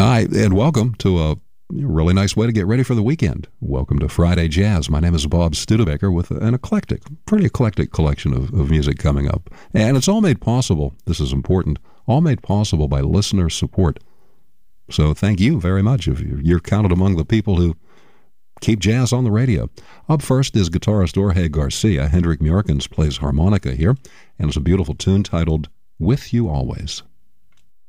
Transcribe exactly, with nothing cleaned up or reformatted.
Hi, and welcome to a really nice way to get ready for the weekend. Welcome to Friday Jazz. My name is Bob Studebaker with an eclectic, pretty eclectic collection of, of music coming up. And it's all made possible, this is important, all made possible by listener support. So thank you very much. If you're counted among the people who keep jazz on the radio. Up first is guitarist Jorge Garcia. Hendrik Mjorkens plays harmonica here, and it's a beautiful tune titled With You Always.